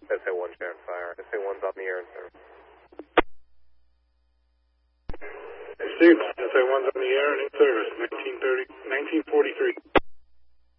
SA-1 Sharon Fire. SA-1's on the air in service. Steve, SA-1's on the air and in service, 1943.